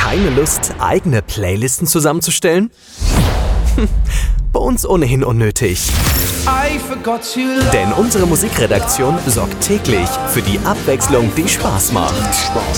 keine Lust, eigene Playlisten zusammenzustellen? Bei uns ohnehin unnötig. Denn unsere Musikredaktion sorgt täglich für die Abwechslung, die Spaß macht.